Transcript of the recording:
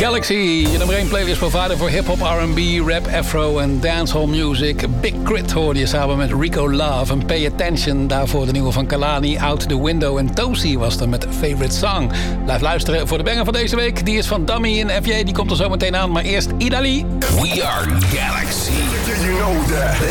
Galaxy, je nummer 1 playlist provider voor hip-hop, R&B, rap, afro en dancehall music. Big Crit hoorde je samen met Rico Love en Pay Attention. Daarvoor de nieuwe van Kalani, Out the Window. En Tosi was er met Favorite Song. Blijf luisteren voor de banger van deze week. Die is van Dummy en FJ, die komt er zo meteen aan. Maar eerst Idali. We are Galaxy. You know that.